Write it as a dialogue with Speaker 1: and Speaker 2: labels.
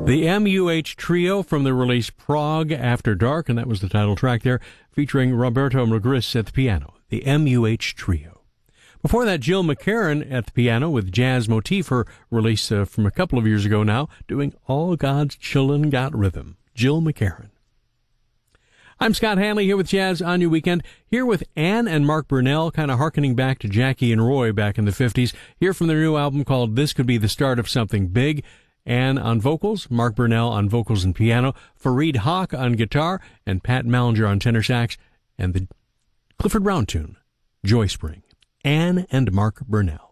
Speaker 1: The MUH Trio from the release Prague After Dark, and that was the title track there, featuring Roberto Magris at the piano. The MUH Trio. Before that, Jill McCarran at the piano with Jazz Motif, her release from a couple of years ago now, doing All God's Chillin' Got Rhythm. Jill McCarran. I'm Scott Hanley here with Jazz on Your Weekend, here with Ann and Mark Burnell, kind of hearkening back to Jackie and Roy back in the 50s, here from their new album called This Could Be the Start of Something Big. Ann on vocals, Mark Burnell on vocals and piano, Fareed Haq on guitar, and Pat Mallinger on tenor sax, and the Clifford Brown tune, Joy Spring. Ann and Mark Burnell.